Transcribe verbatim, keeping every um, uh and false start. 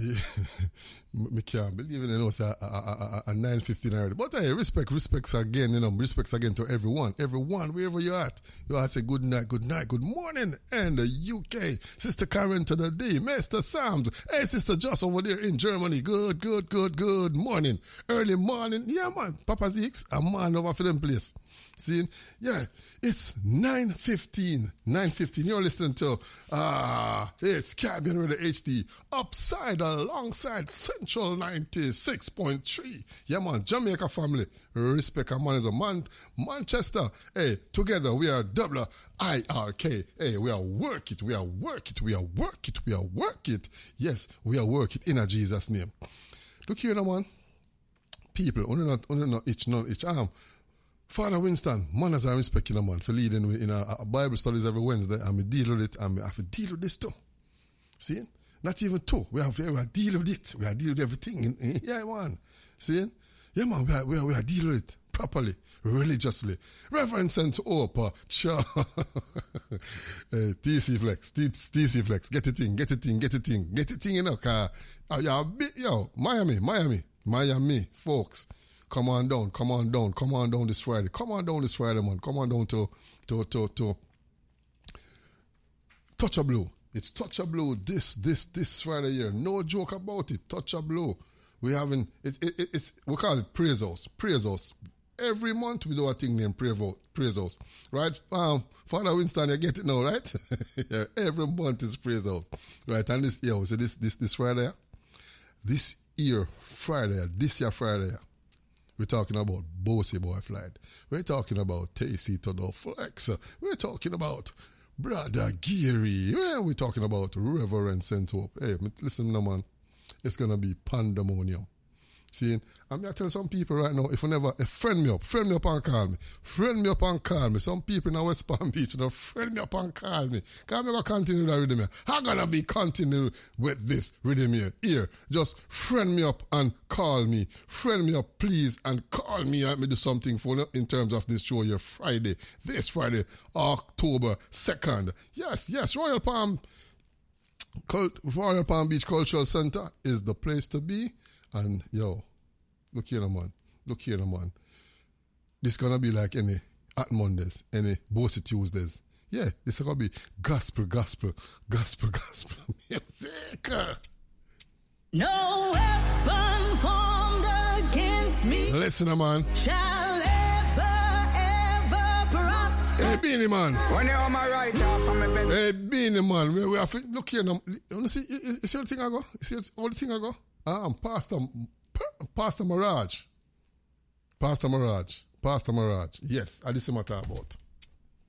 me can't believe it, you know, it's a, a, a, a nine fifteen already. But hey, respect, respects again, you know, respects again to everyone. Everyone, wherever you're at. You all say good night, good night, good morning. And the U K, Sister Karen to the D, Mister Sams. Hey, Sister Joss over there in Germany. Good, good, good, good morning. Early morning. Yeah, man. Papa Zeeks, a man over for them place. See? Yeah, it's nine fifteen. nine fifteen. You're listening to, ah, uh, it's Caribbean Radio H D. Upside alongside Central ninety-six point three. Yeah, man. Jamaica family. Respect a man is a man. Manchester. Hey, together we are W I R K. Hey, we are work it. We are work it. We are work it. We are work it. Yes, we are work it in a Jesus name. Look here, man. People, only not, only not each, not each arm. Father Winston, manners and respect, you know, man, for leading in a, a Bible studies every Wednesday, and we deal with it, and we have to deal with this too. See? Not even two. We have, we are dealing with it. We are dealing with everything. Yeah, man. See? Yeah, man, we are, we are, we are dealing with it properly, religiously. Reverend Saint Opa, sure. Hey, T C Flex, T C Flex, get it in, get it in, get it in, get it in, you know, car. Uh, yeah, yo, Miami, Miami, Miami, folks. Come on down, come on down, come on down this Friday. Come on down this Friday, man. Come on down to to to to Touch a Blue. It's Touch a Blue this this this Friday here. No joke about it. Touch a Blue. We having it, it, it it's we call it Praise House. Praise House. Every month we do a thing named Praise House. Right? Um Father Winston, you get it now, right? Yeah, every month is Praise House. Right? And this year, so this this this Friday, this year Friday, this year Friday. We're talking about Bossy Boy Flight. We're talking about Tacy to the Flex. We're talking about Brother Geary. We're talking about Reverend Saint Hope. Hey, listen, no man. It's going to be pandemonium. See, I'm going to tell some people right now, if you never, if friend me up, friend me up and call me. Friend me up and call me. Some people in West Palm Beach, you know, friend me up and call me. Can we go continue with that rhythm here? I'm going to be continue with this rhythm here. Here, just friend me up and call me. Friend me up, please, and call me. Let me do something for you in terms of this show here Friday. This Friday, October second. Yes, yes, Royal Palm, Cult, Royal Palm Beach Cultural Center is the place to be. And, yo, look here, man. Look here, man. This going to be like any at Mondays, any Bossy Tuesdays. Yeah, this is going to be gospel, gospel, gospel, gospel music. No weapon formed against me. Listen, man. Shall ever, ever prosper. Hey, Beanie, man. When you're on my right off, I'm a best. Hey, Beanie, man. We, we have to, look here, now. You see, you see all the thing I go? You see all the thing I go? Um, Pastor, Pastor Mirage. Pastor Mirage. Pastor Mirage. Yes, I this is what I talk about.